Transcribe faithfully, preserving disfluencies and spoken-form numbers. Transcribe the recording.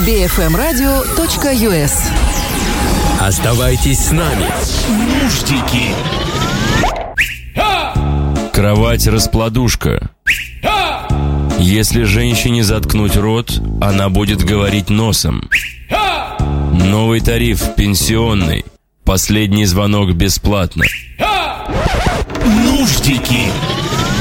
би эф эм радио точка ю эс. Оставайтесь с нами. Нуждики. Кровать-раскладушка. Если женщине заткнуть рот, она будет говорить носом. Новый тариф пенсионный. Последний звонок бесплатно. Нуждики.